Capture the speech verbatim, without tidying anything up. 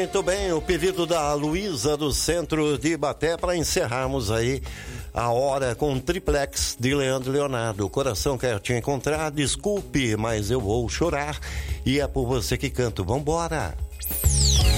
Muito bem, o pedido da Luísa do Centro de Ibaté para encerrarmos aí a hora com triplex de Leandro Leonardo. O coração quer te encontrar, desculpe, mas eu vou chorar. E é por você que canto. Vambora!